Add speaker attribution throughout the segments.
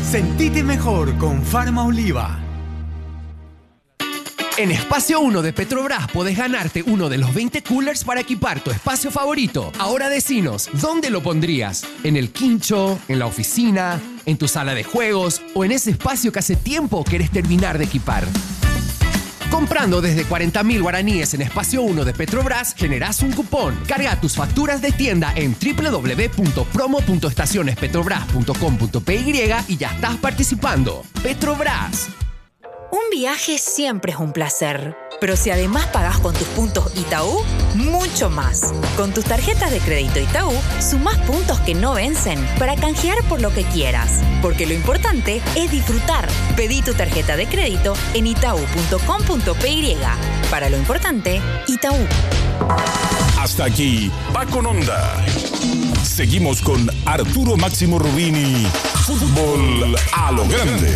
Speaker 1: Sentite mejor con Farma Oliva.
Speaker 2: En Espacio 1 de Petrobras podés ganarte uno de los 20 coolers para equipar tu espacio favorito. Ahora decinos, ¿dónde lo pondrías? ¿En el quincho? ¿En la oficina? ¿En tu sala de juegos? ¿O en ese espacio que hace tiempo querés terminar de equipar? Comprando desde 40.000 guaraníes en Espacio 1 de Petrobras, generás un cupón. Carga tus facturas de tienda en www.promo.estacionespetrobras.com.py y ya estás participando. Petrobras.
Speaker 3: Un viaje siempre es un placer, pero si además pagás con tus puntos Itaú, mucho más. Con tus tarjetas de crédito Itaú, sumás puntos que no vencen para canjear por lo que quieras. Porque lo importante es disfrutar. Pedí tu tarjeta de crédito en itaú.com.py. Para lo importante, Itaú.
Speaker 4: Hasta aquí, va con onda. Seguimos con Arturo Máximo Rubini. Fútbol a lo grande.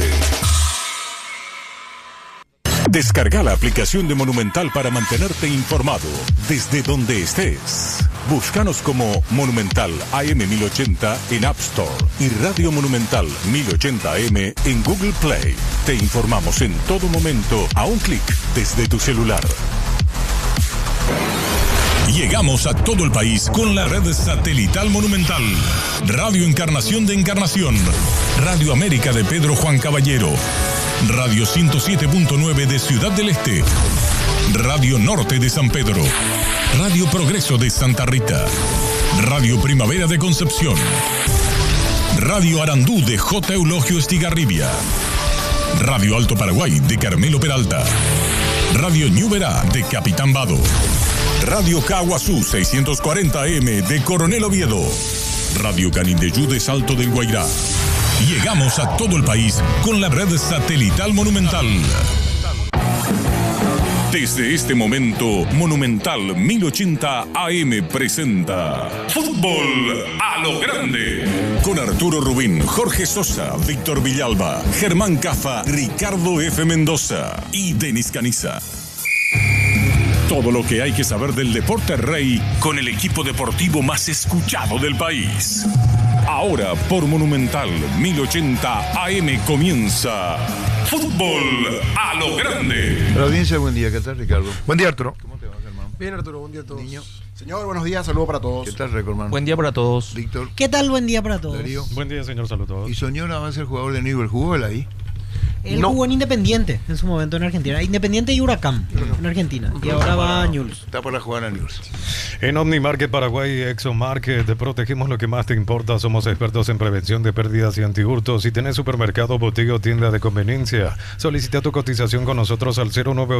Speaker 4: Descarga la aplicación de Monumental para mantenerte informado desde donde estés. Búscanos como Monumental AM 1080 en App Store y Radio Monumental 1080 AM en Google Play. Te informamos en todo momento a un clic desde tu celular. Llegamos a todo el país con la red satelital Monumental. Radio Encarnación de Encarnación. Radio América de Pedro Juan Caballero. Radio 107.9 de Ciudad del Este. Radio Norte de San Pedro. Radio Progreso de Santa Rita. Radio Primavera de Concepción. Radio Arandú de J. Eulogio Estigarribia. Radio Alto Paraguay de Carmelo Peralta. Radio Ñuberá de Capitán Vado. Radio Caguazú 640M de Coronel Oviedo. Radio Canindeyú de Salto del Guairá. Llegamos a todo el país con la red satelital Monumental. Desde este momento, Monumental 1080 AM presenta Fútbol a lo Grande. Con Arturo Rubín, Jorge Sosa, Víctor Villalba, Germán Cafa, Ricardo F. Mendoza y Denis Caniza. Todo lo que hay que saber del deporte rey con el equipo deportivo más escuchado del país. Ahora por Monumental 1080 AM comienza Fútbol a lo Grande.
Speaker 5: La audiencia, buen día. ¿Qué tal, Ricardo?
Speaker 6: Buen día, Arturo.
Speaker 5: ¿Cómo te va, Germán?
Speaker 6: Bien, Arturo, buen día a todos.
Speaker 5: Niño.
Speaker 6: Señor, buenos días, saludos para todos.
Speaker 5: ¿Qué tal, Recordman?
Speaker 7: Buen día para todos.
Speaker 5: Víctor.
Speaker 8: ¿Qué tal? Buen día para todos.
Speaker 5: Darío.
Speaker 7: Buen día, señor, saludos a todos.
Speaker 5: Y Soñora va a ser jugador de Newell. ¿Jugó él ahí?
Speaker 8: Él jugó en Independiente en su momento en Argentina. Independiente y Huracán en Argentina. Y ahora va a Newell's.
Speaker 5: Está para jugar a Newell's.
Speaker 7: En OmniMarket Paraguay, ExoMarket, te protegemos lo que más te importa. Somos expertos en prevención de pérdidas y antihurtos. Si tenés supermercado, botiga o tienda de conveniencia, solicita tu cotización con nosotros al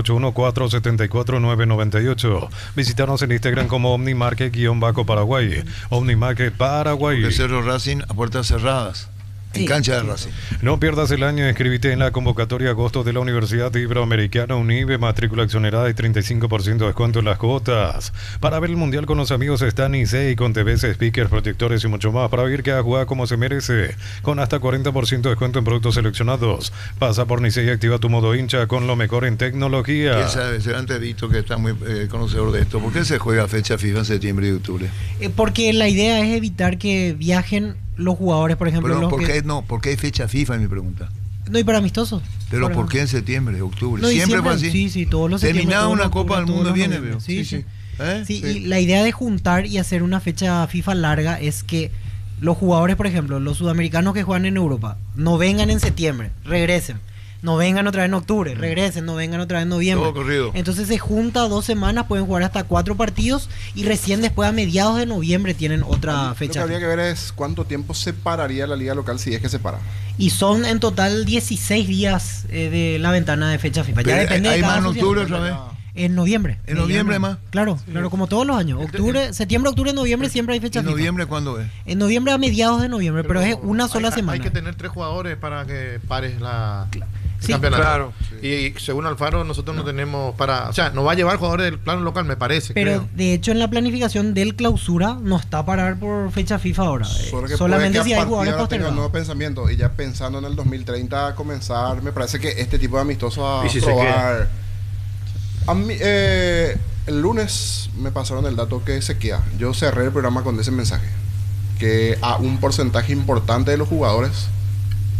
Speaker 7: 0981-474-998. Visítanos en Instagram como OmniMarket-Paraguay. OmniMarket Paraguay.
Speaker 5: El Cerro Racing a puertas cerradas. En cancha de Racing.
Speaker 7: No pierdas el año, inscribite en la convocatoria agosto de la Universidad Iberoamericana UNIBE, matrícula exonerada y 35% de descuento en las cuotas. Para ver el Mundial con los amigos está Nisei, con TVs, speakers, proyectores y mucho más. Para ver cada jugada como se merece, con hasta 40% de descuento en productos seleccionados. Pasa por Nisei y activa tu modo hincha con lo mejor en tecnología.
Speaker 5: ¿Quién sabe? Será Víctor, que está muy conocedor de esto. ¿Por qué se juega fecha FIFA en septiembre y octubre?
Speaker 8: Porque la idea es evitar que viajen los jugadores, por ejemplo.
Speaker 5: Pero ¿por qué hay fecha FIFA, es mi pregunta?
Speaker 8: No, y para amistosos.
Speaker 5: Pero ¿por qué en septiembre, octubre?
Speaker 8: No,
Speaker 5: ¿Siempre fue así?
Speaker 8: Sí, todos los
Speaker 5: terminada
Speaker 8: septiembre,
Speaker 5: una Copa del Mundo viene, veo.
Speaker 8: Sí.
Speaker 5: Sí.
Speaker 8: Y la idea de juntar y hacer una fecha FIFA larga es que los jugadores, por ejemplo, los sudamericanos que juegan en Europa, no vengan en septiembre, regresen. No vengan otra vez en octubre, regresen, no vengan otra vez en noviembre.
Speaker 5: Todo corrido.
Speaker 8: Entonces se junta 2 semanas, pueden jugar hasta 4 partidos y recién después a mediados de noviembre tienen otra fecha.
Speaker 6: Lo que habría que ver es cuánto tiempo separaría la liga local si es que se para.
Speaker 8: Y son en total 16 días de la ventana de fecha FIFA.
Speaker 5: Pero
Speaker 8: ya depende
Speaker 5: ¿hay
Speaker 8: de
Speaker 5: más en
Speaker 8: cada
Speaker 5: octubre
Speaker 8: asociación.
Speaker 5: otra vez?
Speaker 8: En noviembre.
Speaker 5: ¿En noviembre más?
Speaker 8: Claro, claro, como todos los años. Octubre, septiembre, octubre, noviembre siempre hay fecha
Speaker 5: ¿En
Speaker 8: FIFA.
Speaker 5: noviembre cuándo es?
Speaker 8: En noviembre a mediados de noviembre, pero es una sola semana.
Speaker 9: Hay que tener 3 jugadores para que pares la...
Speaker 8: Sí,
Speaker 9: campeonato.
Speaker 6: Claro.
Speaker 9: Y según Alfaro, nosotros no tenemos para... O sea, no va a llevar jugadores del plano local, me parece.
Speaker 8: Pero
Speaker 9: creo.
Speaker 8: de hecho en la planificación del clausura no está a parar por fecha FIFA ahora. Solamente si hay jugadores postergados.
Speaker 6: Un nuevo pensamiento y ya pensando en el 2030 a comenzar, me parece que este tipo de amistosos a
Speaker 9: ¿Y si
Speaker 6: probar... A mí, el lunes me pasaron el dato que se queda. Yo cerré el programa con ese mensaje. Que a un porcentaje importante de los jugadores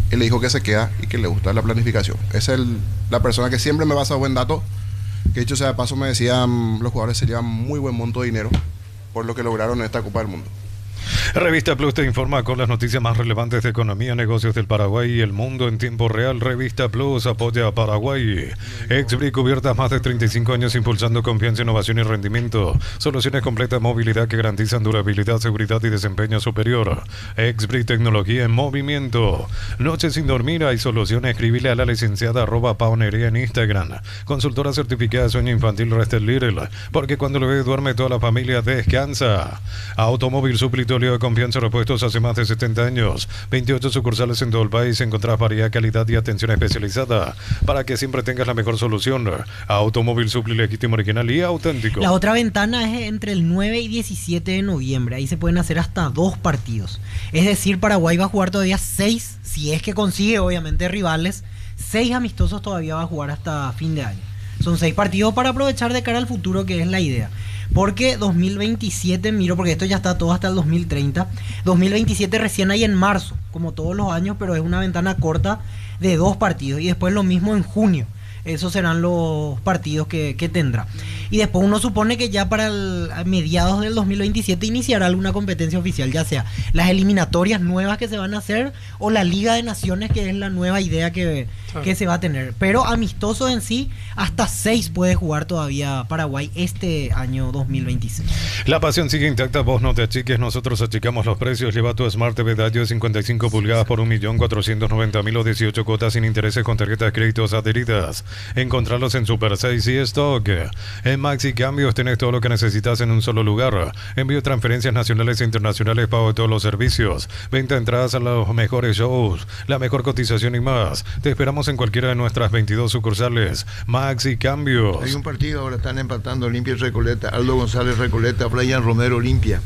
Speaker 6: y le dijo que se queda y que le gusta la planificación. Es la persona que siempre me basa buen dato, que dicho sea de paso me decían, los jugadores se llevan muy buen monto de dinero por lo que lograron en esta Copa del Mundo.
Speaker 7: Revista Plus te informa con las noticias más relevantes de economía, negocios del Paraguay y el mundo en tiempo real. Revista Plus apoya a Paraguay. Exbri, cubiertas más de 35 años impulsando confianza, innovación y rendimiento. Soluciones completas de movilidad que garantizan durabilidad, seguridad y desempeño superior. Exbri, tecnología en movimiento. Noche sin dormir, hay soluciones. Escribile a la licenciada @paonería en Instagram. Consultora certificada de sueño infantil Rested Little, porque cuando el bebé duerme toda la familia descansa. Automóvil Suplitorio de confianza, repuestos hace más de 70 años. 28 sucursales en todo el país. Encontrás variedad, calidad y atención especializada para que siempre tengas la mejor solución. Automóvil Supli, legítimo, original y auténtico.
Speaker 8: La otra ventana es entre el 9 y 17 de noviembre. Ahí se pueden hacer hasta 2 partidos. Es decir, Paraguay va a jugar todavía 6, si es que consigue obviamente rivales. 6 amistosos todavía va a jugar hasta fin de año. Son 6 partidos para aprovechar de cara al futuro, que es la idea. Porque 2027, miro, porque esto ya está todo hasta el 2030. 2027 recién hay en marzo, como todos los años, pero es una ventana corta de 2 partidos. Y después lo mismo en junio. Esos serán los partidos que tendrá. Y después uno supone que ya para a mediados del 2027 iniciará alguna competencia oficial, ya sea las eliminatorias nuevas que se van a hacer o la Liga de Naciones, que es la nueva idea que se va a tener. Pero amistosos en sí, hasta 6 puede jugar todavía Paraguay este año 2026.
Speaker 7: La pasión sigue intacta, vos no te achiques, nosotros achicamos los precios. Lleva tu Smart TV Dayo de 55 pulgadas por 1.490.000 o 18 cuotas sin intereses con tarjetas de créditos adheridas. Encontrarlos en Super 6 y Stock. En Maxi Cambios tenés todo lo que necesitas en un solo lugar. Envío de transferencias nacionales e internacionales, pago de todos los servicios, venta de entradas a los mejores shows, la mejor cotización y más. Te esperamos en cualquiera de nuestras 22 sucursales. Maxi Cambios.
Speaker 5: Hay un partido ahora, están empatando Olimpia y Recoleta. Aldo González Recoleta, Brian Romero Olimpia.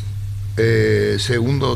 Speaker 5: El segundo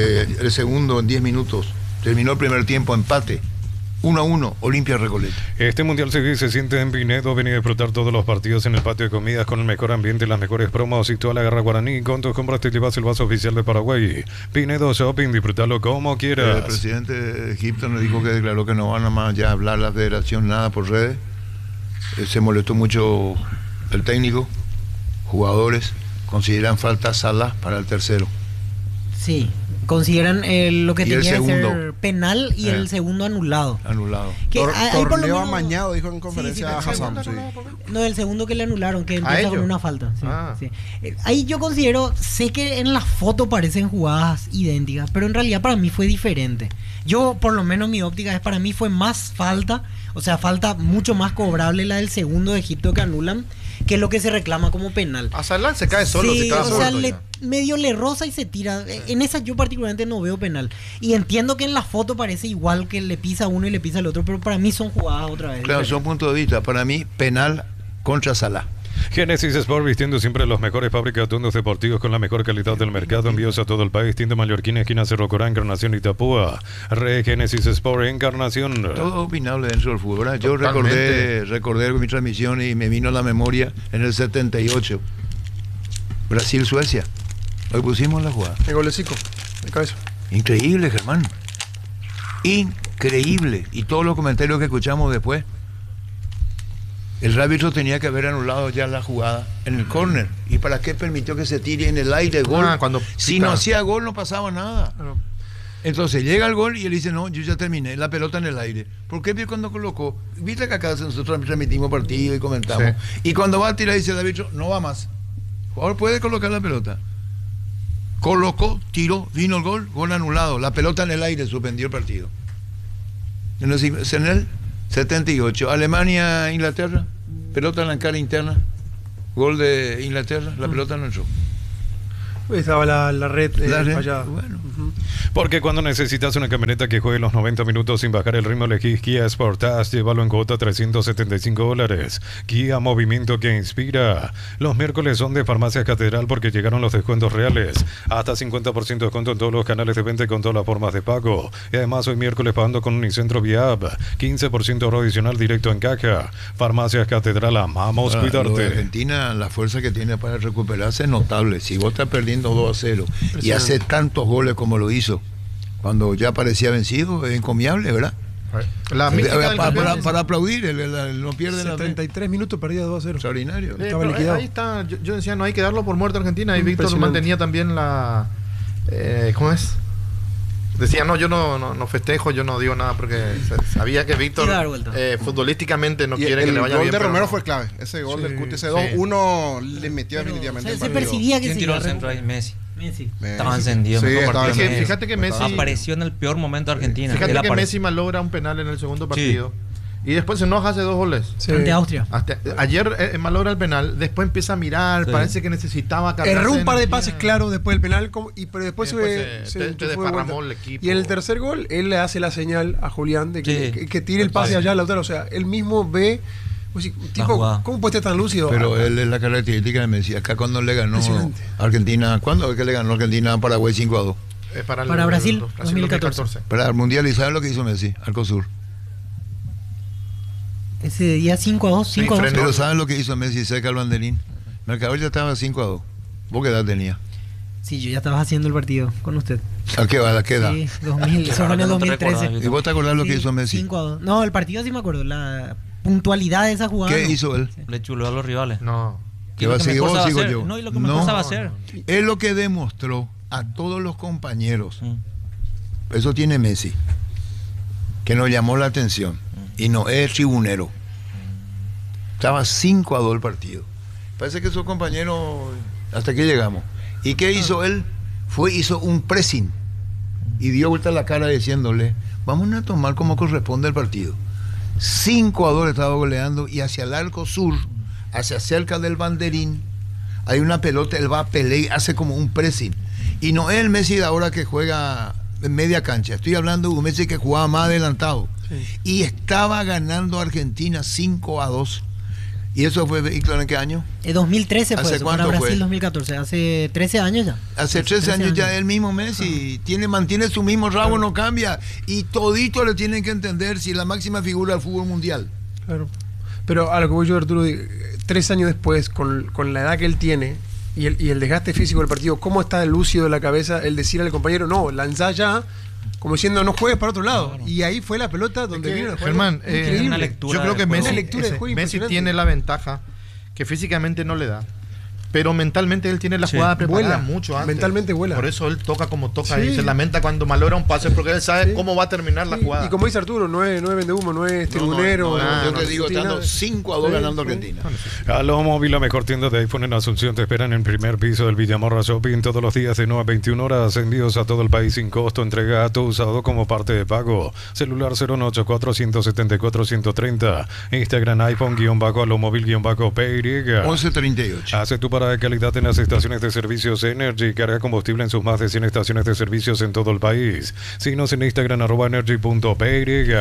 Speaker 5: en 10 minutos. Terminó el primer tiempo, empate. 1-1, Olimpia Recoleta.
Speaker 7: Este Mundial se siente en Pinedo. Ven y disfrutar todos los partidos en el patio de comidas con el mejor ambiente, las mejores promos y toda la garra guaraní. Con tus compras te llevas el vaso oficial de Paraguay. Pinedo Shopping, disfrutarlo como quieras.
Speaker 5: El presidente de Egipto nos dijo que declaró que no van a más ya hablar la federación nada por redes. Se molestó mucho el técnico. Jugadores consideran falta Salah para el tercero.
Speaker 8: Sí, consideran lo que
Speaker 5: Y el
Speaker 8: tenía que
Speaker 5: segundo.
Speaker 8: ser penal y el segundo anulado.
Speaker 5: Anulado.
Speaker 8: Que ahí por lo
Speaker 6: Torneo
Speaker 8: menos-
Speaker 6: amañado, dijo en conferencia
Speaker 8: sí,
Speaker 6: Hassan. Sí.
Speaker 8: No, el segundo que le anularon, que
Speaker 9: ¿A
Speaker 8: empieza con
Speaker 9: ellos?
Speaker 8: una falta. Sí,
Speaker 9: Ah.
Speaker 8: sí. Ahí yo considero, sé que en la foto parecen jugadas idénticas, pero en realidad para mí fue diferente. Yo, por lo menos mi óptica es, para mí fue más falta, o sea, falta mucho más cobrable la del segundo de Egipto que anulan, que lo que se reclama como penal.
Speaker 9: A Salah se cae solo,
Speaker 8: Sí,
Speaker 9: se cae
Speaker 8: o
Speaker 9: solo.
Speaker 8: sea,
Speaker 9: ya.
Speaker 8: medio le roza y se tira. En esa yo particularmente no veo penal. Y entiendo que en la foto parece igual, que le pisa uno y le pisa el otro, pero para mí son jugadas otra vez.
Speaker 5: Claro, son puntos de vista. Para mí, penal contra Salah.
Speaker 7: Genesis Sport, vistiendo siempre los mejores fábricas de atuendos deportivos con la mejor calidad del mercado. Envíos a todo el país. Tienda Mallorquín, esquina Cerro Corán, Encarnación y Tapúa. Genesis Sport, Encarnación.
Speaker 5: Todo opinable dentro del fútbol, ¿verdad? Yo
Speaker 9: Totalmente.
Speaker 5: recordé mi transmisión y me vino a la memoria en el 78. Brasil-Suecia. Hoy pusimos la jugada.
Speaker 9: El golecico, de cabeza.
Speaker 5: Increíble, Germán. Increíble. Y todos los comentarios que escuchamos después. El árbitro tenía que haber anulado ya la jugada en el córner. ¿Y para qué permitió que se tire en el aire gol?
Speaker 9: Cuando
Speaker 5: Si
Speaker 9: pica.
Speaker 5: no hacía gol no pasaba nada.
Speaker 9: Claro.
Speaker 5: Entonces llega el gol y él dice, no, yo ya terminé, la pelota en el aire. ¿Por qué cuando colocó? Viste que acá nosotros transmitimos partido y comentamos.
Speaker 9: Sí.
Speaker 5: Y cuando va a tirar dice el árbitro, no va más. El jugador puede colocar la pelota. Colocó, tiró, vino el gol anulado. La pelota en el aire, suspendió el partido. En el 78, Alemania-Inglaterra, pelota en la cara interna, gol de Inglaterra, la pelota no entró.
Speaker 10: Estaba la red
Speaker 5: La red,
Speaker 10: fallada.
Speaker 5: bueno.
Speaker 7: Porque cuando necesitas una camioneta que juegue los 90 minutos sin bajar el ritmo, elegís Kia Sportage, llévalo en cuota $375. Kia, movimiento que inspira. Los miércoles son de Farmacias Catedral porque llegaron los descuentos reales. Hasta 50% de descuento en todos los canales de venta y con todas las formas de pago. Y además hoy miércoles pagando con Unicentro vía app. 15% ahorro adicional directo en caja. Farmacias Catedral, amamos
Speaker 5: Lo de
Speaker 7: cuidarte.
Speaker 5: Argentina, la fuerza que tiene para recuperarse es notable. Si vos estás perdiendo 2-0 y hace tantos goles como lo hizo, cuando ya parecía vencido, es encomiable, ¿verdad?
Speaker 9: La mística del campeón
Speaker 5: para aplaudir, no pierde la
Speaker 10: 33 minutos perdido 2-0.
Speaker 5: Extraordinario.
Speaker 10: Estaba liquidado.
Speaker 9: Ahí está, yo decía, no hay que darlo por muerto a Argentina. Y Víctor mantenía también la... ¿cómo es? Decía, no, yo no festejo, yo no digo nada porque sabía que Víctor futbolísticamente no quiere que le vaya bien.
Speaker 6: El gol de Romero fue clave. Ese gol del Cuti, ese 2-1 le metió definitivamente.
Speaker 8: Se percibía que
Speaker 11: ¿quién
Speaker 8: sí.
Speaker 11: tiró el centro ahí? Messi.
Speaker 8: Messi.
Speaker 11: Estaba encendido.
Speaker 6: Sí,
Speaker 9: fíjate que Messi
Speaker 11: apareció en el peor momento de Argentina.
Speaker 9: Fíjate que Messi malogra un penal en el segundo partido. Y después se enoja, hace 2 goles.
Speaker 8: Sí. Ante Austria.
Speaker 9: Ayer malogra el penal, después empieza a mirar, parece que necesitaba cargarse.
Speaker 10: Erró un par de pases claros después del penal, pero después se
Speaker 9: desparramó el equipo.
Speaker 10: Y en el tercer gol, él le hace la señal a Julián de que tire el pase allá a Lautaro. O sea, él mismo ve. Pues, tipo, ¿cómo puede estar tan lúcido?
Speaker 5: Pero él es la característica de Messi. Acá cuando le ganó Argentina, ¿cuándo es que le ganó Argentina a Paraguay 5-2?
Speaker 8: Para Brasil 2014.
Speaker 5: Para el Mundial, ¿y saben lo que hizo Messi? Arcosur.
Speaker 8: Ese día 5-2, 5-2.
Speaker 5: Pero ¿saben lo que hizo Messi cerca del banderín? Mercador ya estaba 5-2. ¿Vos qué edad tenía?
Speaker 8: Sí, yo ya estaba haciendo el partido con usted.
Speaker 5: ¿A qué edad?
Speaker 8: Sí, 2000, eso fue en el 2013.
Speaker 5: ¿Y vos te acordás lo que hizo Messi?
Speaker 8: 5-2. No, el partido sí me acuerdo. La puntualidad de esa jugada.
Speaker 5: ¿Qué hizo él?
Speaker 11: Le chuleó a los rivales.
Speaker 9: No.
Speaker 5: ¿Qué va a seguir vos o sigo yo?
Speaker 11: No, y lo que mejor sabe hacer.
Speaker 5: Es lo que demostró a todos los compañeros. Eso tiene Messi. Que nos llamó la atención. Y no es tribunero. Estaba 5-2 el partido. Parece que sus compañeros, hasta aquí llegamos. ¿Y qué hizo él? Hizo un pressing y dio vuelta la cara diciéndole, vamos a tomar como corresponde el partido. 5-2 estaba goleando y hacia el arco sur, hacia cerca del banderín, hay una pelota, él va a pelear, hace como un pressing. Y no es el Messi de ahora que juega en media cancha, estoy hablando de un Messi que jugaba más adelantado. Y estaba ganando Argentina 5-2. ¿Y eso fue, Víctor, en qué año?
Speaker 8: 2013 fue
Speaker 5: ¿Hace
Speaker 8: eso,
Speaker 5: cuánto
Speaker 8: para Brasil
Speaker 5: fue?
Speaker 8: 2014, hace 13 años ya.
Speaker 5: Hace 13 años ya el mismo Messi mantiene su mismo rabo, no cambia. Y todito le tienen que entender si la máxima figura del fútbol mundial.
Speaker 10: Claro. Pero a lo que voy yo, Arturo, 3 años después, con la edad que él tiene y el desgaste físico del partido, ¿cómo está lúcido de la cabeza el decirle al compañero, no, lanzá ya? Como diciendo, no juegues para otro lado. Claro. Y ahí fue la pelota donde vino el juego.
Speaker 9: Germán,
Speaker 11: una lectura
Speaker 9: yo creo que
Speaker 10: Messi
Speaker 9: tiene la ventaja que físicamente no le da. Pero mentalmente él tiene la jugada preparada mucho antes.
Speaker 10: Mentalmente vuela.
Speaker 9: Por eso él toca como toca y se lamenta cuando malogra un pase porque él sabe cómo va a terminar la jugada.
Speaker 10: Y como dice Arturo, no es vendehumo, no es tribunero.
Speaker 5: Yo te digo, estando 5-2 ganando Argentina.
Speaker 7: Aló Móvil, la mejor tienda de iPhone en Asunción, te esperan en el primer piso del Villamorra Shopping todos los días de 9 a 21 horas. Envíos a todo el país sin costo. Entrega a tu usado como parte de pago. Celular 084-174-130. Instagram iPhone-alomóvil-PY.
Speaker 5: 1138.
Speaker 7: Hace tu parada de calidad en las estaciones de servicios Energy. Carga combustible en sus más de 100 estaciones de servicios en todo el país. Síguenos en Instagram @energy.py.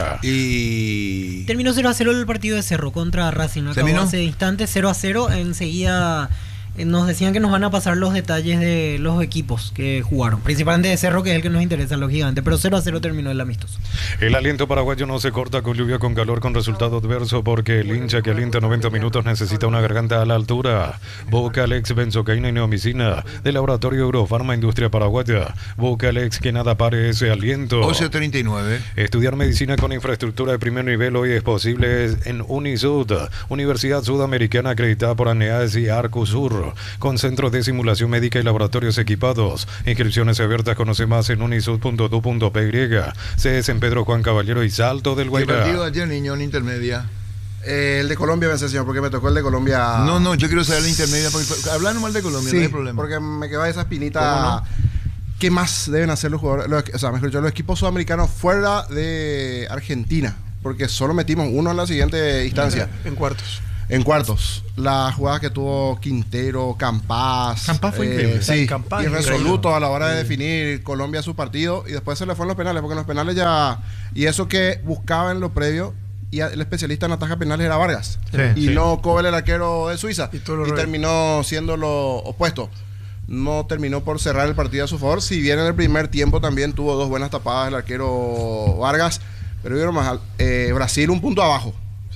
Speaker 5: Y
Speaker 8: terminó 0-0 el partido de Cerro contra Racing. Acabó hace instantes 0-0. Enseguida nos decían que nos van a pasar los detalles de los equipos que jugaron, principalmente de Cerro, que es el que nos interesa, los gigantes, pero 0-0 terminó el amistoso.
Speaker 7: El aliento paraguayo no se corta con lluvia, con calor, con resultado adverso, porque el hincha que alienta 90 minutos necesita una garganta a la altura. Vocalex, benzocaína y neomicina, del laboratorio Eurofarma Industria Paraguaya. Vocalex, que nada pare ese aliento.
Speaker 5: 1139.
Speaker 7: Estudiar medicina con infraestructura de primer nivel hoy es posible en Unisud, Universidad Sudamericana acreditada por ANEADES y Arcosur, con centros de simulación médica y laboratorios equipados. Inscripciones abiertas, conoce más en unisud.tu.py. CS en Pedro Juan Caballero y Salto del Guairá.
Speaker 5: ¿Qué partido ayer, niño, en intermedia?
Speaker 6: El de Colombia, señor, porque me tocó el de Colombia.
Speaker 5: No, yo quiero saber la intermedia. Hablando mal de Colombia,
Speaker 6: sí,
Speaker 5: no hay problema.
Speaker 6: Porque me queda esa espinita. ¿Qué más deben hacer los jugadores? O sea, mejor dicho, los equipos sudamericanos fuera de Argentina. Porque solo metimos uno en la siguiente instancia.
Speaker 10: En cuartos.
Speaker 6: En cuartos. La jugada que tuvo Quintero, Campas.
Speaker 9: Campas fue increíble.
Speaker 6: Sí,
Speaker 10: Campas,
Speaker 6: irresoluto a la hora de definir Colombia su partido. Y después se le fueron los penales, porque en los penales ya. Y eso que buscaba en lo previo. Y el especialista en ataja penales era Vargas. No Kobel, el arquero de Suiza. Y terminó siendo lo opuesto. No terminó por cerrar el partido a su favor. Si bien en el primer tiempo también tuvo 2 buenas tapadas el arquero Vargas. Pero vieron más, Brasil un punto abajo.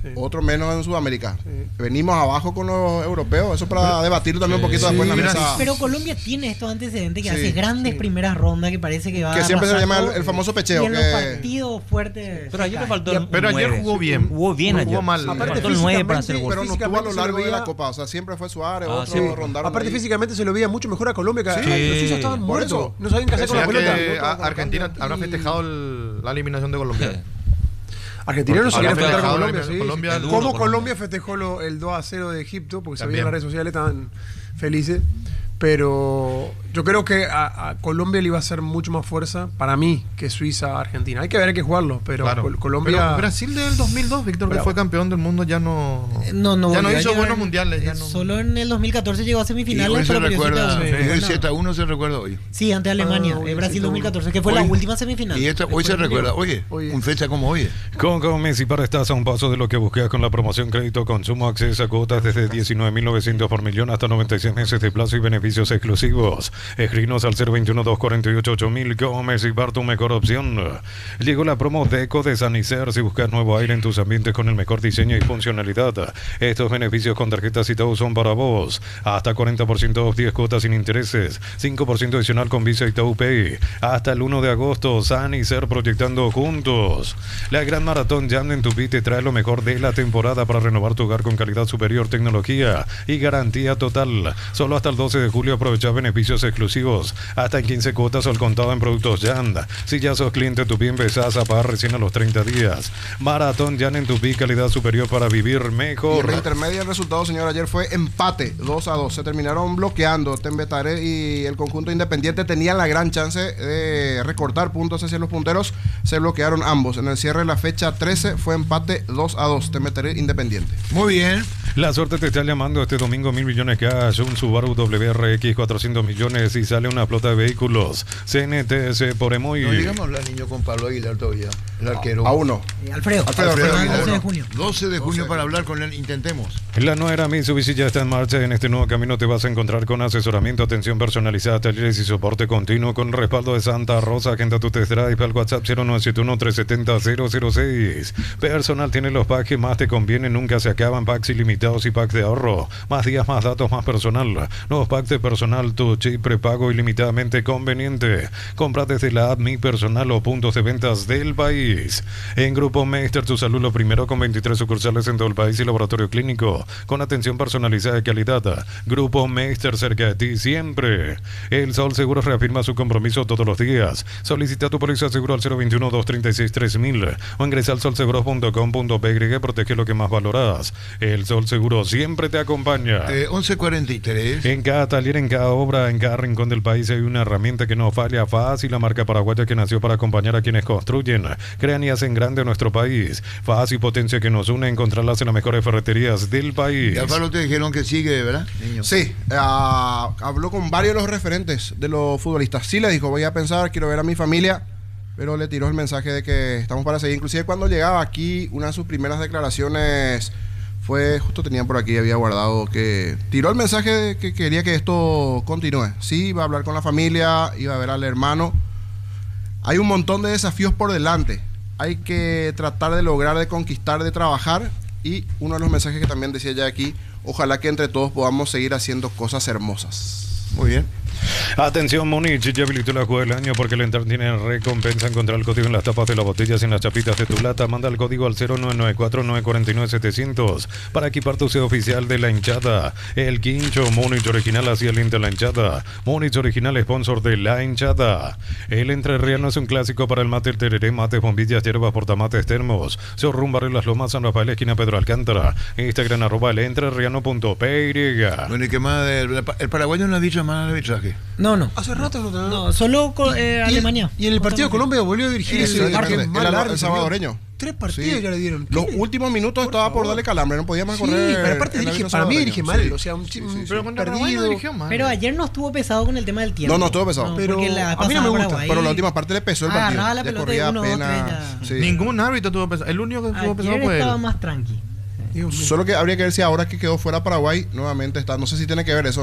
Speaker 6: otro menos en Sudamérica. Venimos abajo con los europeos, eso para debatirlo también un poquito después en la mesa.
Speaker 8: Pero Colombia tiene estos antecedentes que hace grandes primeras rondas que parece que va
Speaker 6: que siempre se llama
Speaker 8: todo,
Speaker 6: el famoso pecheo.
Speaker 8: Y en los partidos fuertes.
Speaker 11: Pero ayer le faltó.
Speaker 9: Pero ayer jugó bien.
Speaker 11: Jugó bien ayer.
Speaker 9: Jugó mal.
Speaker 11: Aparte, faltó el 9 para hacer gol.
Speaker 6: Pero no estuvo a lo largo de la Copa, o sea, siempre fue Suárez, otro rondaron.
Speaker 10: Aparte
Speaker 6: ahí.
Speaker 10: físicamente se lo veía mucho mejor a Colombia que los suizos estaban muertos. No sabían qué hacer con la pelota.
Speaker 9: Argentina habrá festejado la eliminación de Colombia.
Speaker 10: Argentina no se quiere enfrentar con Colombia, sí.
Speaker 9: Colombia
Speaker 10: Como Colombia festejó el 2-0 de Egipto, porque se veía en las redes sociales, estaban felices. Pero yo creo que a Colombia le iba a hacer mucho más fuerza, para mí, que Suiza a Argentina. Hay que ver, hay que jugarlo, pero Colombia...
Speaker 9: Pero Brasil del 2002, Víctor, que fue campeón del mundo, ya no hizo buenos mundiales. Ya no.
Speaker 8: Solo en el 2014 llegó a semifinales.
Speaker 5: Hoy se recuerda,
Speaker 8: el
Speaker 5: 7-1 se recuerda hoy.
Speaker 8: Sí, ante Alemania, Brasil 2014, que fue la última semifinal.
Speaker 5: Y hoy se recuerda, oye, un fecha como hoy.
Speaker 7: Con Messi para estás a un paso de lo que buscas con la promoción Crédito Consumo, acceso a cuotas desde 19.900 por millón hasta 96 meses de plazo y beneficios exclusivos. Escrinos al 021-248-8000. Gómez y Bar, tu mejor opción. Llegó la promo Deco de Sanicer. Si buscas nuevo aire en tus ambientes con el mejor diseño y funcionalidad, estos beneficios con tarjetas Itaú son para vos. Hasta 40% off, 10 cuotas sin intereses, 5% adicional con Visa Itaú Pay. Hasta el 1 de agosto, Sanicer, proyectando juntos. La Gran Maratón Jam en Tupi te trae lo mejor de la temporada para renovar tu hogar con calidad superior, tecnología y garantía total. Solo hasta el 12 de julio aprovecha beneficios exclusivos, hasta en 15 cuotas al contado en productos Jan. Si ya sos cliente Tupi, empezás a pagar recién a los 30 días. Maratón Jan en Tupi, calidad superior para vivir mejor.
Speaker 6: Y en intermedia el resultado, señor, ayer fue empate, 2-2. Se terminaron bloqueando. Tembetaré y el conjunto Independiente tenían la gran chance de recortar puntos hacia los punteros. Se bloquearon ambos. En el cierre de la fecha 13 fue empate 2-2. Tembetaré Independiente.
Speaker 5: Muy bien.
Speaker 7: La suerte te está llamando este domingo. 1.000 millones cash, un Subaru WRX 400 millones y sale una flota de vehículos. CNTS por Emoy.
Speaker 5: No digamos hablar, niño, con Pablo Aguilar todavía, el arquero.
Speaker 6: A uno.
Speaker 8: Alfredo.
Speaker 5: 12 de junio. 12 de junio para hablar con él, intentemos.
Speaker 7: La nueva Mitsubishi ya está en marcha. En este nuevo camino te vas a encontrar con asesoramiento, atención personalizada, talleres y soporte continuo con respaldo de Santa Rosa. Agenda tu test drive al WhatsApp 0971-370-006. Personal tiene los packs que más te convienen, nunca se acaban. Packs ilimitados y packs de ahorro. Más días, más datos, más personal. Nuevos packs de personal, tu chip prepago ilimitadamente conveniente. Compra desde la app Mi Personal o puntos de ventas del país. En Grupo Meister, tu salud lo primero, con 23 sucursales en todo el país y laboratorio clínico con atención personalizada de calidad. Grupo Meister, cerca de ti siempre. El Sol Seguros reafirma su compromiso todos los días. Solicita tu póliza seguro al 021-236-3000 o ingresa al solseguros.com.py. Protege lo que más valoras. El Sol Seguro siempre te acompaña.
Speaker 5: 11:43.
Speaker 7: En cada taller, en cada obra, en cada rincón del país hay una herramienta que no falla. FAAS, la marca paraguaya que nació para acompañar a quienes construyen, crean y hacen grande nuestro país. FAAS y potencia que nos une, encontrarlas en las mejores ferreterías del país.
Speaker 5: Y al Pablo te dijeron que sigue, ¿verdad, niño?
Speaker 6: Sí, habló con varios de los referentes de los futbolistas. Sí le dijo, voy a pensar, quiero ver a mi familia, pero le tiró el mensaje de que estamos para seguir. Inclusive cuando llegaba aquí, una de sus primeras declaraciones fue, justo tenían por aquí, había guardado, que tiró el mensaje de que quería que esto continúe. Sí, iba a hablar con la familia, iba a ver al hermano. Hay un montón de desafíos por delante. Hay que tratar de lograr, de conquistar, de trabajar. Y uno de los mensajes que también decía ya aquí, ojalá que entre todos podamos seguir haciendo cosas hermosas.
Speaker 5: Muy bien.
Speaker 7: Atención, Múnich ya habilitó la jugada del año porque el entrar tiene recompensa. Encontrar el código en las tapas de las botellas y en las chapitas de tu lata. Manda el código al 0994-949-700 para equipar tu sede oficial de la hinchada. El Quincho, Múnich original, hacia el Inter la hinchada. Múnich original, sponsor de la hinchada. El Entrerriano es un clásico para el mate, el tereré, mates, bombillas, hierbas, portamates, termos. Zorrún, Barrio Las Lomas, San Rafael, esquina Pedro Alcántara. Instagram @elentreRriano.py.
Speaker 5: Bueno, ¿y qué más? El paraguayo no ha dicho más de arbitraje.
Speaker 8: No.
Speaker 10: Hace rato
Speaker 8: no, solo Alemania.
Speaker 10: Y en el partido de Colombia volvió a dirigir ese
Speaker 6: el salvadoreño.
Speaker 10: 3 partidos ya le dieron.
Speaker 6: Los últimos minutos estaba por darle calambre, no podía más correr.
Speaker 10: Pero aparte para mí dirige mal, o sea, un
Speaker 9: pero perdido. Dirigió mal.
Speaker 8: Pero ayer no estuvo pesado con el tema del tiempo.
Speaker 6: No estuvo pesado.
Speaker 10: Pero a mí no me gusta.
Speaker 6: Pero la última parte le pesó el partido.
Speaker 8: La pelota corría apenas.
Speaker 9: Ningún árbitro tuvo pesado. El único que estuvo pesado fue él.
Speaker 8: Estaba más tranqui.
Speaker 6: Solo que habría que ver si ahora que quedó fuera Paraguay nuevamente está. No sé si tiene que ver eso o no.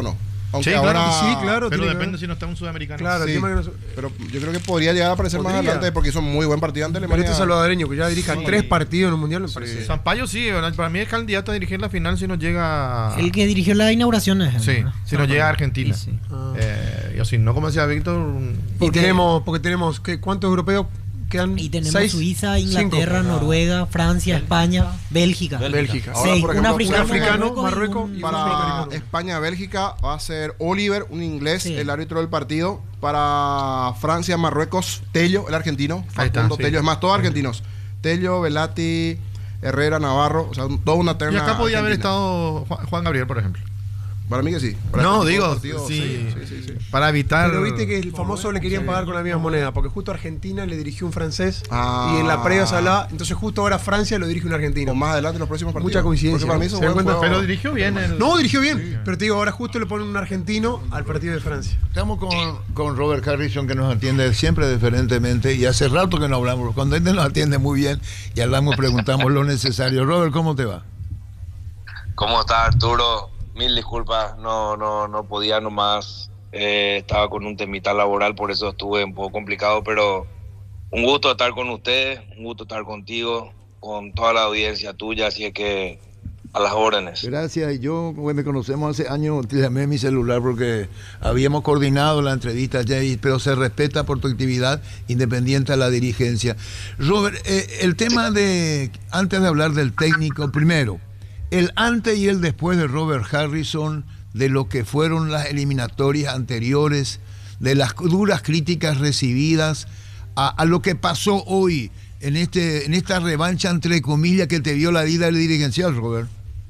Speaker 6: Aunque
Speaker 9: Sí,
Speaker 6: ahora,
Speaker 9: claro,
Speaker 10: sí, claro,
Speaker 9: pero
Speaker 10: tiene que
Speaker 9: depende
Speaker 10: ver.
Speaker 9: si no está un sudamericano.
Speaker 10: Claro,
Speaker 6: sí,
Speaker 10: el tema que no-
Speaker 6: pero yo creo que podría llegar a aparecer más
Speaker 10: Podría.
Speaker 6: adelante porque hizo un muy buen partido ante
Speaker 10: Pero
Speaker 6: Alemania.
Speaker 10: este salvadoreño que ya dirija 3 partidos en un mundial me parece.
Speaker 9: Sampaio sí, ¿verdad? Para mí es candidato a dirigir la final si no llega.
Speaker 8: El que dirigió la inauguración es él,
Speaker 9: Sí,
Speaker 8: ¿verdad?
Speaker 9: si no llega a Argentina.
Speaker 8: Sí, sí.
Speaker 9: Y así, no como decía Víctor.
Speaker 10: Y tenemos, porque tenemos, ¿cuántos europeos quedan?
Speaker 8: Y tenemos
Speaker 10: 6,
Speaker 8: Suiza, Inglaterra, Noruega, Francia, España, Bélgica.
Speaker 10: Bélgica.
Speaker 6: Ahora,
Speaker 8: Seis,
Speaker 6: por
Speaker 8: un
Speaker 6: ejemplo,
Speaker 8: africano,
Speaker 10: Marruecos y
Speaker 6: Para España-Bélgica va a ser Oliver, un inglés,
Speaker 8: Sí.
Speaker 6: el árbitro del partido. Para Francia-Marruecos, Tello, el argentino.
Speaker 9: Ahí está,
Speaker 6: Facundo
Speaker 9: sí.
Speaker 6: Tello, es más, todos argentinos. Tello, Velati, Herrera, Navarro, o sea, toda una
Speaker 9: Y
Speaker 6: terna.
Speaker 9: acá podía haber
Speaker 6: argentina.
Speaker 9: estado Juan Gabriel, por ejemplo.
Speaker 6: Para mí que sí. Para
Speaker 9: No,
Speaker 6: este tipo de
Speaker 9: digo,
Speaker 6: partidos,
Speaker 9: sí. Para evitar.
Speaker 10: Pero viste que el famoso le querían pagar con la misma moneda, porque justo Argentina le dirigió un francés
Speaker 6: Ah.
Speaker 10: y en la previa se hablaba, entonces justo ahora Francia lo dirige un argentino.
Speaker 6: O más adelante en los próximos partidos.
Speaker 10: Mucha coincidencia.
Speaker 6: Porque para mí
Speaker 10: ¿no?
Speaker 6: es un
Speaker 10: ¿Se dan
Speaker 6: buen
Speaker 10: cuenta?
Speaker 6: juego.
Speaker 9: Pero dirigió bien el.
Speaker 10: No, dirigió bien, pero te digo, ahora justo le ponen un argentino al partido de Francia.
Speaker 5: Estamos con Robert Harrison, que nos atiende siempre diferentemente, y hace rato que no hablamos. Cuando él nos atiende muy bien y hablamos, preguntamos lo necesario. Robert, ¿cómo te va?
Speaker 12: ¿Cómo está, Arturo? Mil disculpas, no podía nomás. Estaba con un temita laboral, por eso estuve un poco complicado, pero un gusto estar con ustedes, un gusto estar contigo, con toda la audiencia tuya, así es que a las órdenes.
Speaker 5: Gracias. Yo, como me conocemos hace años, te llamé a mi celular porque habíamos coordinado la entrevista ya, pero se respeta por tu actividad independiente a la dirigencia. Robert, el tema de, antes de hablar del técnico, primero, el antes y el después de Robert Harrison, de lo que fueron las eliminatorias anteriores, de las duras críticas recibidas, a lo que pasó hoy en esta revancha, entre comillas, que te dio la vida del dirigencial, Robert.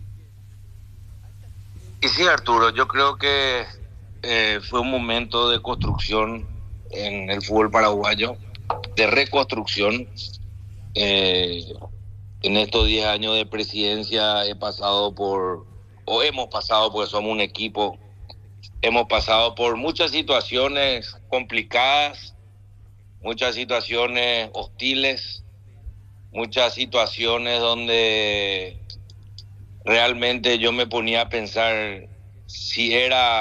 Speaker 12: Y sí, Arturo, yo creo que fue un momento de construcción en el fútbol paraguayo, de reconstrucción. En estos 10 años de presidencia hemos pasado, porque somos un equipo, hemos pasado por muchas situaciones complicadas, muchas situaciones hostiles, muchas situaciones donde realmente yo me ponía a pensar si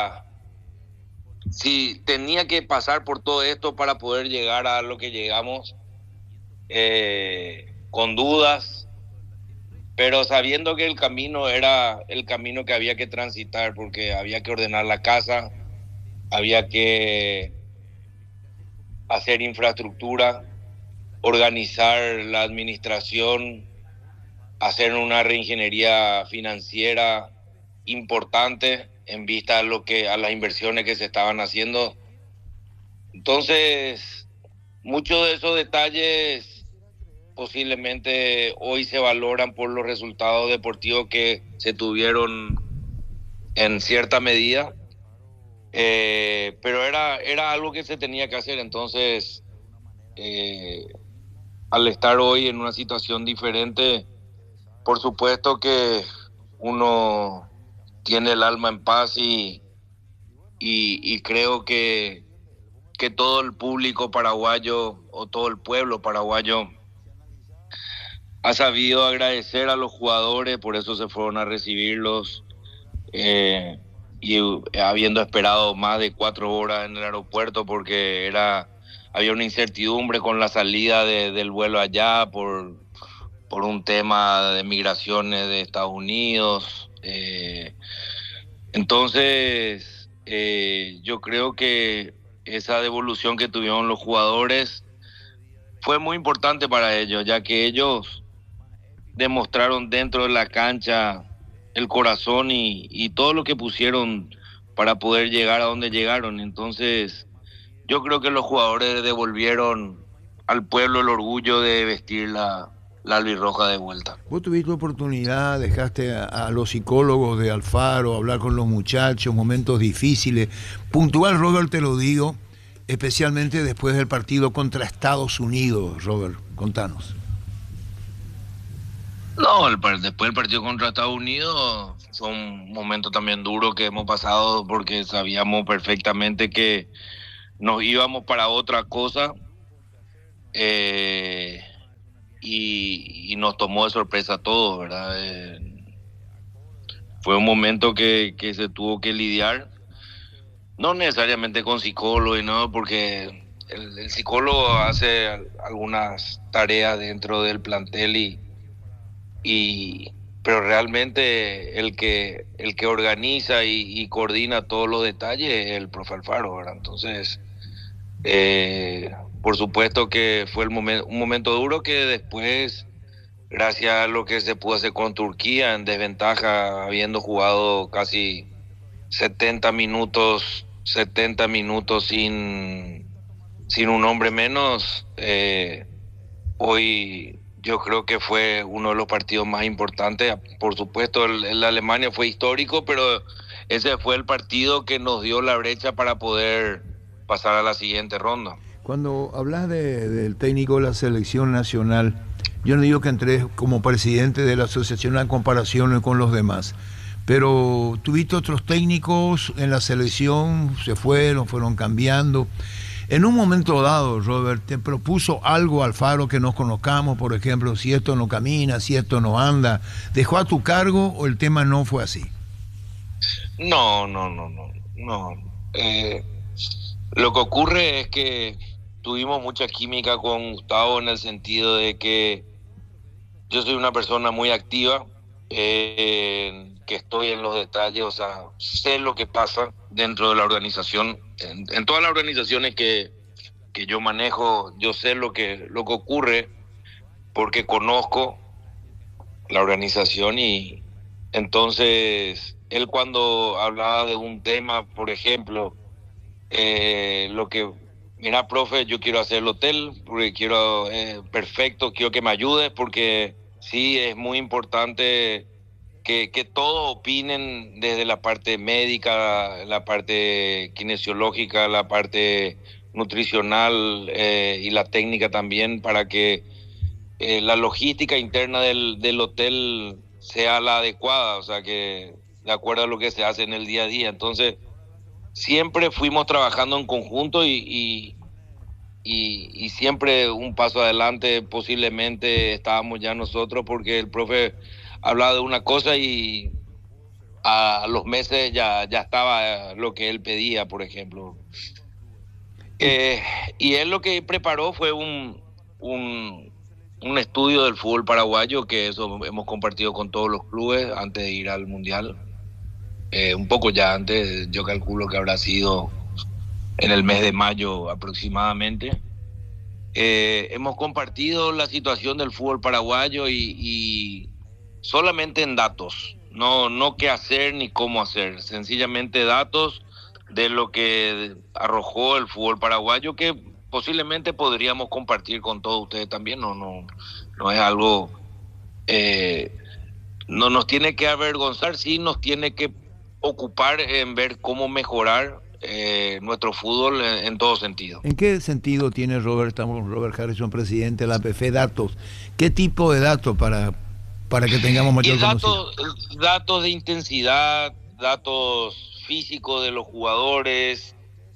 Speaker 12: tenía que pasar por todo esto para poder llegar a lo que llegamos, con dudas, pero sabiendo que el camino era el camino que había que transitar, porque había que ordenar la casa, había que hacer infraestructura, organizar la administración, hacer una reingeniería financiera importante en vista a las inversiones que se estaban haciendo. Entonces, muchos de esos detalles posiblemente hoy se valoran por los resultados deportivos que se tuvieron en cierta medida, pero era algo que se tenía que hacer. Entonces, al estar hoy en una situación diferente, por supuesto que uno tiene el alma en paz y creo que todo el público paraguayo o todo el pueblo paraguayo ha sabido agradecer a los jugadores, por eso se fueron a recibirlos, y habiendo esperado más de 4 horas en el aeropuerto porque había una incertidumbre con la salida del vuelo allá por un tema de migraciones de Estados Unidos. Entonces, yo creo que esa devolución que tuvieron los jugadores fue muy importante para ellos, ya que ellos demostraron dentro de la cancha el corazón y todo lo que pusieron para poder llegar a donde llegaron. Entonces, yo creo que los jugadores devolvieron al pueblo el orgullo de vestir la albirroja de vuelta.
Speaker 5: Vos tuviste oportunidad, dejaste a los psicólogos de Alfaro hablar con los muchachos, momentos difíciles. Puntual, Robert, te lo digo, especialmente después del partido contra Estados Unidos. Robert, contanos.
Speaker 12: No, después del partido contra Estados Unidos fue un momento también duro que hemos pasado porque sabíamos perfectamente que nos íbamos para otra cosa, y nos tomó de sorpresa a todos, ¿verdad? Fue un momento que se tuvo que lidiar, no necesariamente con psicólogo, y no, porque el psicólogo hace algunas tareas dentro del plantel pero realmente el que organiza y coordina todos los detalles es el profe Alfaro, ¿verdad? Entonces, por supuesto que fue un momento duro que después, gracias a lo que se pudo hacer con Turquía en desventaja, habiendo jugado casi 70 minutos sin un hombre menos, hoy yo creo que fue uno de los partidos más importantes. Por supuesto, el Alemania fue histórico, pero ese fue el partido que nos dio la brecha para poder pasar a la siguiente ronda.
Speaker 5: Cuando hablas del técnico de la selección nacional, yo no digo que entré como presidente de la asociación en comparación con los demás, pero tuviste otros técnicos en la selección, fueron cambiando. En un momento dado, Robert, ¿te propuso algo Alfaro que nos conozcamos? Por ejemplo, si esto no camina, si esto no anda, ¿dejó a tu cargo o el tema no fue así?
Speaker 12: No. Lo que ocurre es que tuvimos mucha química con Gustavo en el sentido de que yo soy una persona muy activa, que estoy en los detalles, o sea, sé lo que pasa dentro de la organización. En todas las organizaciones que yo manejo, yo sé lo que ocurre porque conozco la organización, y entonces él cuando hablaba de un tema, por ejemplo, mira, profe, yo quiero hacer el hotel porque perfecto, quiero que me ayudes porque sí, es muy importante que todos opinen desde la parte médica, la parte kinesiológica, la parte nutricional y la técnica también, para que la logística interna del hotel sea la adecuada, o sea, que de acuerdo a lo que se hace en el día a día. Entonces, siempre fuimos trabajando en conjunto y siempre un paso adelante. Posiblemente estábamos ya nosotros, porque el profe hablaba de una cosa y a los meses ya estaba lo que él pedía, por ejemplo. Y él lo que preparó fue un estudio del fútbol paraguayo, que eso hemos compartido con todos los clubes antes de ir al Mundial. Un poco ya antes, yo calculo que habrá sido en el mes de mayo aproximadamente. Hemos compartido la situación del fútbol paraguayo y solamente en datos, no qué hacer ni cómo hacer, sencillamente datos de lo que arrojó el fútbol paraguayo, que posiblemente podríamos compartir con todos ustedes también. No es algo, no nos tiene que avergonzar, sí nos tiene que ocupar en ver cómo mejorar nuestro fútbol en todo sentido.
Speaker 5: ¿En qué sentido tiene Robert? Estamos con Robert Harrison, presidente de la APF, datos. ¿Qué tipo de datos para que tengamos mayor conocimiento?
Speaker 12: Datos de intensidad, datos físicos de los jugadores,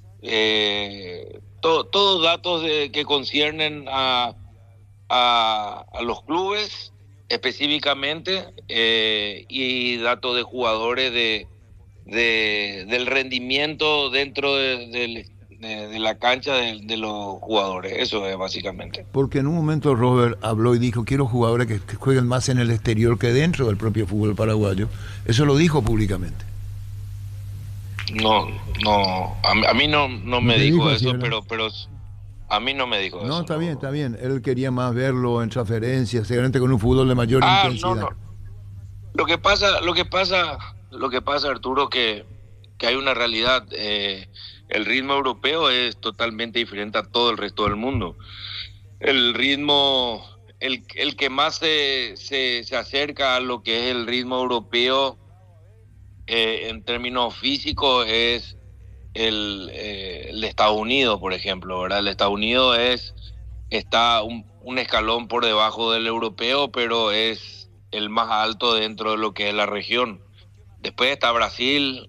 Speaker 12: todos datos que conciernen a los clubes específicamente, y datos de jugadores del rendimiento dentro de la cancha de los jugadores. Eso es básicamente.
Speaker 5: Porque en un momento Robert habló y dijo: quiero jugadores que jueguen más en el exterior que dentro del propio fútbol paraguayo. Eso lo dijo públicamente.
Speaker 12: No, a mí no me dijo eso, así, pero a mí no me dijo eso.
Speaker 5: No, está bien. Él quería más verlo en transferencias, seguramente con un fútbol de mayor intensidad.
Speaker 12: No. Lo que pasa, Arturo, que hay una realidad. El ritmo europeo es totalmente diferente a todo el resto del mundo. El ritmo, el que más se acerca a lo que es el ritmo europeo en términos físicos es el de Estados Unidos, por ejemplo, ¿verdad? El Estados Unidos está un escalón por debajo del europeo, pero es el más alto dentro de lo que es la región. Después está Brasil,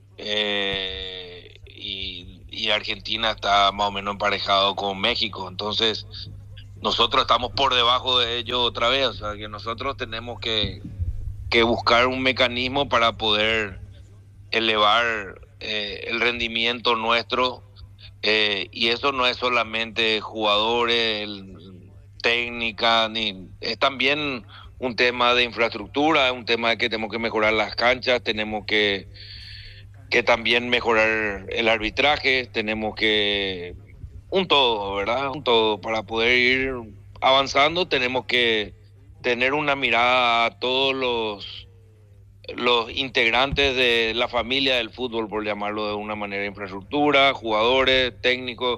Speaker 12: y Argentina está más o menos emparejado con México. Entonces nosotros estamos por debajo de ellos otra vez, o sea que nosotros tenemos que buscar un mecanismo para poder elevar el rendimiento nuestro, y eso no es solamente jugadores, técnica, es también un tema de infraestructura, un tema de que tenemos que mejorar las canchas, tenemos que también mejorar el arbitraje, tenemos que un todo, ¿verdad? Un todo. Para poder ir avanzando tenemos que tener una mirada a todos los integrantes de la familia del fútbol, por llamarlo de una manera, infraestructura, jugadores, técnicos,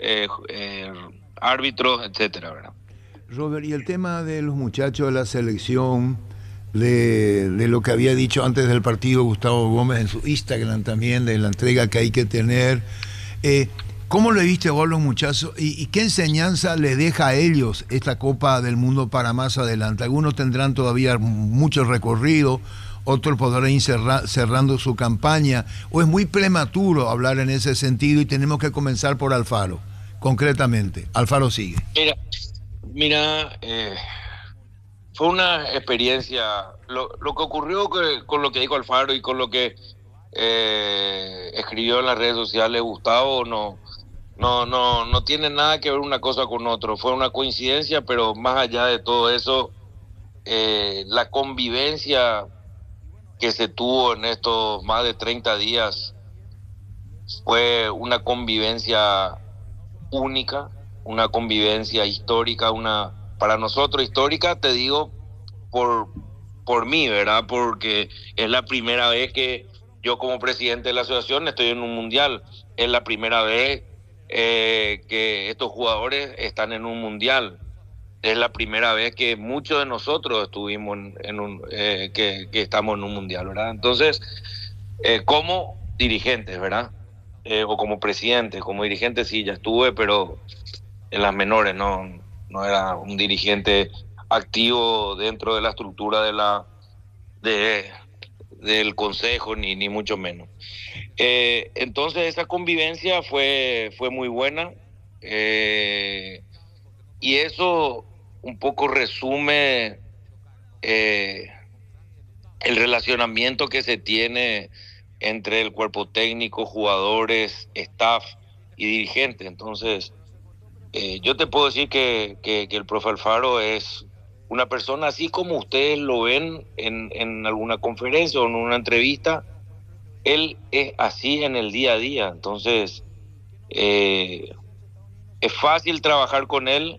Speaker 12: árbitros, etcétera, ¿verdad?
Speaker 5: Robert, y el tema de los muchachos de la selección, de lo que había dicho antes del partido Gustavo Gómez en su Instagram también, de la entrega que hay que tener, ¿cómo le viste vos a los muchachos y qué enseñanza le deja a ellos esta Copa del Mundo para más adelante? Algunos tendrán todavía mucho recorrido, otros podrán ir cerrando su campaña, o es muy prematuro hablar en ese sentido y tenemos que comenzar por Alfaro, concretamente. Alfaro sigue.
Speaker 12: Mira, fue una experiencia, lo que ocurrió con lo que dijo Alfaro y con lo que escribió en las redes sociales Gustavo, no tiene nada que ver una cosa con otro. Fue una coincidencia, pero más allá de todo eso, la convivencia que se tuvo en estos más de 30 días fue una convivencia única, una convivencia histórica, para nosotros histórica, te digo, por mí, ¿verdad? Porque es la primera vez que yo como presidente de la asociación estoy en un mundial. Es la primera vez que estos jugadores están en un mundial. Es la primera vez que muchos de nosotros estuvimos que estamos en un mundial, ¿verdad? Entonces, como dirigentes, ¿verdad? O como presidente, como dirigente sí, ya estuve, pero en las menores, no era un dirigente activo dentro de la estructura del consejo, ni mucho menos. Entonces esa convivencia fue muy buena, y eso un poco resume el relacionamiento que se tiene entre el cuerpo técnico, jugadores, staff y dirigentes. Entonces, yo te puedo decir que el profe Alfaro es una persona así como ustedes lo ven en alguna conferencia o en una entrevista. Él es así en el día a día. Entonces, es fácil trabajar con él,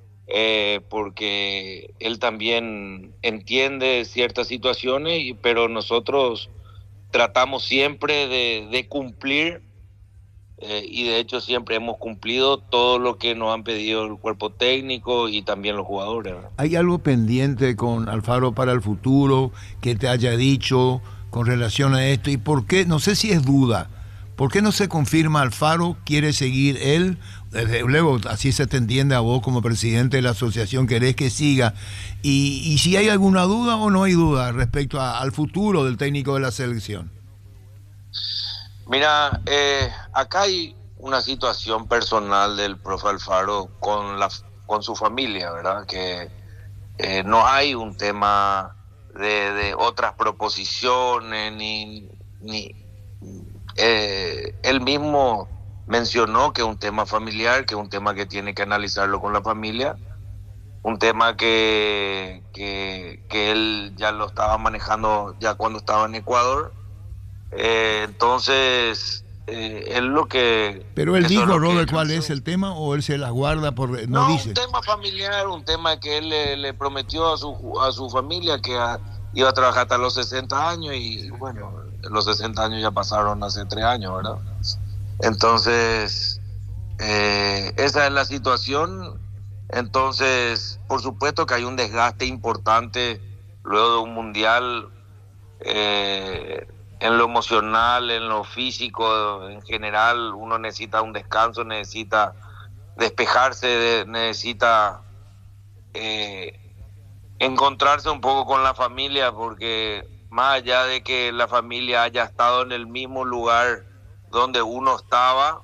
Speaker 12: porque él también entiende ciertas situaciones, pero nosotros tratamos siempre de cumplir, y de hecho siempre hemos cumplido todo lo que nos han pedido el cuerpo técnico y también los jugadores, ¿verdad?
Speaker 5: ¿Hay algo pendiente con Alfaro para el futuro que te haya dicho con relación a esto? ¿Y por qué? No sé si es duda. ¿Por qué no se confirma Alfaro? ¿Quiere seguir él? Desde luego, así se te entiende a vos como presidente de la asociación, querés que siga. Y si hay alguna duda o no hay duda respecto al futuro del técnico de la selección.
Speaker 12: Mira, acá hay una situación personal del profe Alfaro con su familia, ¿verdad? Que no hay un tema de otras proposiciones, ni él mismo mencionó que es un tema familiar, que es un tema que tiene que analizarlo con la familia, un tema que él ya lo estaba manejando ya cuando estaba en Ecuador. Entonces, él lo que...
Speaker 5: Pero él dijo, Robert, ¿cuál es el tema o él se las guarda por... No dice.
Speaker 12: Un tema familiar, un tema que él le prometió a su familia, que iba a trabajar hasta los 60 años y bueno, los 60 años ya pasaron hace 3 años, ¿verdad? Entonces, esa es la situación. Entonces, por supuesto que hay un desgaste importante luego de un mundial, en lo emocional, en lo físico, en general. Uno necesita un descanso, necesita despejarse, necesita encontrarse un poco con la familia, porque más allá de que la familia haya estado en el mismo lugar donde uno estaba,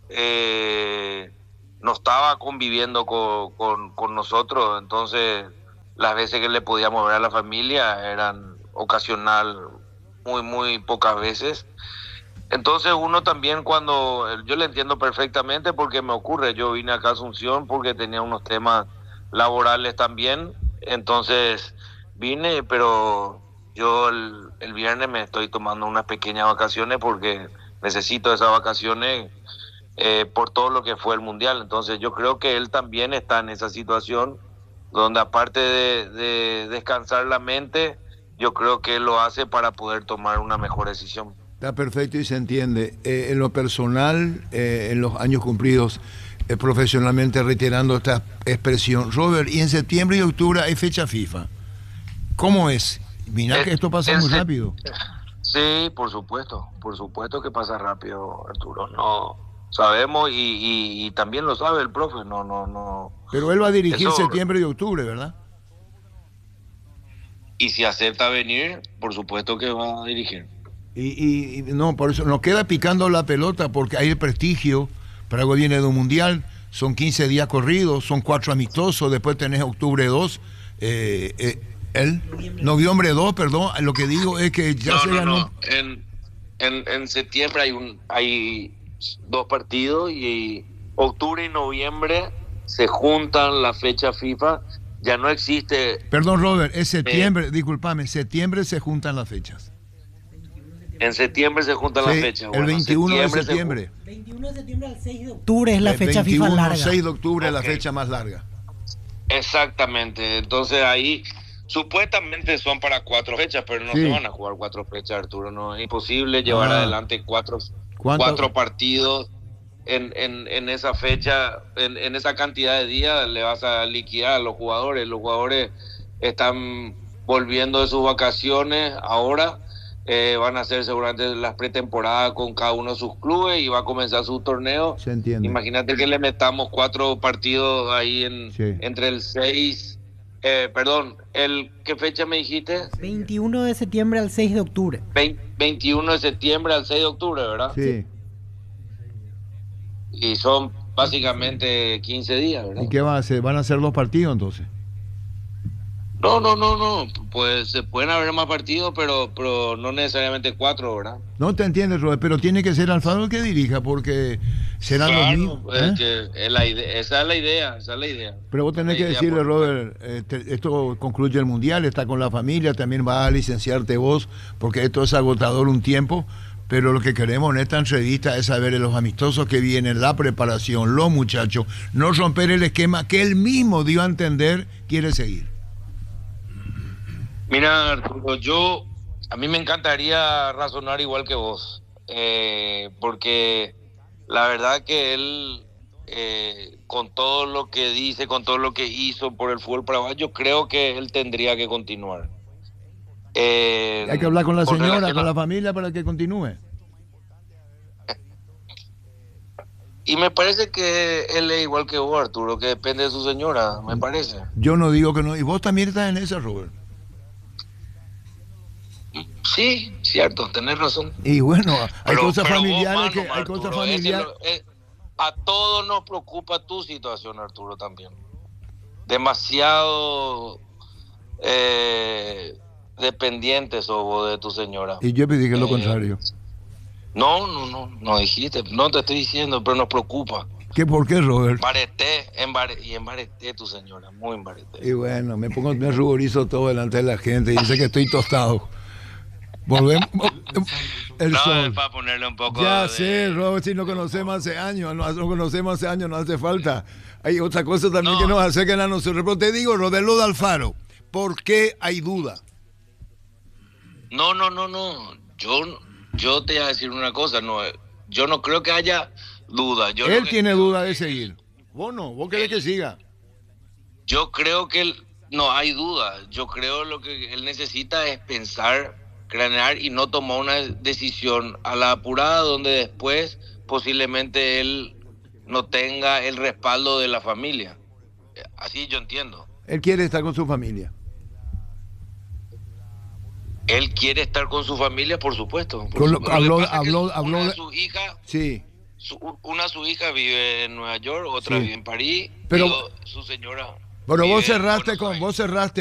Speaker 12: no estaba conviviendo con nosotros. Entonces las veces que le podíamos ver a la familia eran ocasional, muy pocas veces. Entonces uno también cuando, yo le entiendo perfectamente porque me ocurre, yo vine acá a Asunción porque tenía unos temas laborales también, entonces vine, pero yo el viernes me estoy tomando unas pequeñas vacaciones porque necesito esas vacaciones por todo lo que fue el Mundial. Entonces yo creo que él también está en esa situación donde aparte de descansar la mente, yo creo que él lo hace para poder tomar una mejor decisión.
Speaker 5: Está perfecto y se entiende. En lo personal, en los años cumplidos, profesionalmente reiterando esta expresión. Robert, y en septiembre y octubre hay fecha FIFA. ¿Cómo es? Mirá que esto pasa muy rápido.
Speaker 12: Sí, por supuesto que pasa rápido, Arturo. No sabemos y también lo sabe el profe. No.
Speaker 5: Pero él va a dirigir septiembre y octubre, ¿verdad?
Speaker 12: Y si acepta venir, por supuesto que va a dirigir.
Speaker 5: Y no, por eso nos queda picando la pelota porque hay el prestigio. Praga viene de un mundial, son 15 días corridos, son 4 amistosos, después tenés octubre 2, noviembre 2, perdón. Lo que digo es que ya se ganó.
Speaker 12: No. En septiembre hay 2 partidos y octubre y noviembre se juntan la fecha FIFA. Ya no existe.
Speaker 5: Perdón, Robert, es septiembre, discúlpame, en septiembre se juntan las fechas.
Speaker 12: En septiembre se juntan las fechas.
Speaker 5: El 21 de septiembre.
Speaker 8: 21 de septiembre al 6 de octubre es la fecha FIFA larga.
Speaker 5: El 6 de octubre es la fecha más larga.
Speaker 12: Exactamente. Entonces ahí supuestamente son para 4 fechas, pero no se van a jugar 4 fechas, Arturo. No es imposible llevar adelante 4 partidos en esa fecha, en esa cantidad de días. Le vas a liquidar a los jugadores. Los jugadores están volviendo de sus vacaciones ahora. Van a hacer seguramente las pretemporadas con cada uno de sus clubes y va a comenzar su torneo.
Speaker 5: Se entiende.
Speaker 12: Imagínate que le metamos 4 partidos ahí entre el 6, ¿qué fecha me dijiste?
Speaker 8: 21 de septiembre al 6 de octubre.
Speaker 12: 21 de septiembre al 6 de octubre, ¿verdad?
Speaker 5: Sí.
Speaker 12: Y son básicamente 15 días, ¿verdad?
Speaker 5: ¿Y qué van a hacer? ¿Van a hacer 2 partidos entonces?
Speaker 12: No. Pues se pueden haber más partidos, pero no necesariamente 4, ¿verdad?
Speaker 5: No te entiendes, Robert, pero tiene que ser Alfaro el que dirija, porque serán los mismos.
Speaker 12: Esa es la idea.
Speaker 5: Pero vos tenés que decirle, Robert, esto concluye el Mundial, está con la familia, también vas a licenciarte vos, porque esto es agotador un tiempo, pero lo que queremos en esta entrevista es saber de los amistosos que vienen, la preparación, los muchachos, no romper el esquema que él mismo dio a entender quiere seguir.
Speaker 12: Mira, Arturo, a mí me encantaría razonar igual que vos, porque la verdad que él, con todo lo que dice, con todo lo que hizo por el fútbol paraguayo, creo que él tendría que continuar.
Speaker 5: Hay que hablar con la señora, con la familia para que continúe.
Speaker 12: Y me parece que él es igual que vos, Arturo, que depende de su señora, me parece.
Speaker 5: Yo no digo que no, y vos también estás en esa, Robert.
Speaker 12: Sí, cierto, tenés razón.
Speaker 5: Y bueno, hay cosas
Speaker 12: pero
Speaker 5: familiares
Speaker 12: vos,
Speaker 5: que hay cosas familiares.
Speaker 12: A todos nos preocupa tu situación, Arturo, también. Demasiado dependiente sos vos de tu señora.
Speaker 5: Y yo pedí que lo contrario.
Speaker 12: No dijiste, no te estoy diciendo, pero nos preocupa.
Speaker 5: ¿Por qué, Robert?
Speaker 12: Embareté tu señora, muy embareté.
Speaker 5: Y bueno, me ruborizo todo delante de la gente y dice que estoy tostado. Volvemos. El sol.
Speaker 12: Es para ponerle un poco
Speaker 5: ya sé, Robert, si nos conocemos hace años, no hace falta. Hay otra cosa también que nos acercan a nosotros. Pero te digo, Rodelo de Alfaro, ¿por qué hay duda?
Speaker 12: No. Yo te voy a decir una cosa, yo no creo que haya duda.
Speaker 5: Él tiene duda de seguir. Vos no, vos querés que siga.
Speaker 12: Yo creo que no hay duda. Yo creo lo que él necesita es pensar, cranear y no tomar una decisión a la apurada donde después posiblemente él no tenga el respaldo de la familia. Así yo entiendo.
Speaker 5: Él quiere estar con su familia.
Speaker 12: Él quiere estar con su familia, por supuesto.
Speaker 5: Habló
Speaker 12: una de sus hijas.
Speaker 5: Sí.
Speaker 12: Una de sus hijas vive en Nueva York, otra vive en París.
Speaker 5: Pero
Speaker 12: su señora.
Speaker 5: Pero vos cerraste